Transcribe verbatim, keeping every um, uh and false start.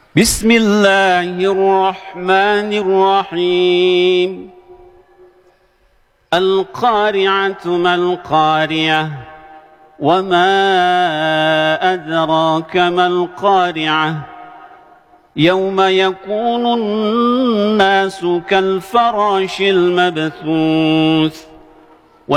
بسم الله الرحمن الرحيم القارعة ما القارعة وما أدراك ما القارعة يوم يكون الناس كالفراش المبثوث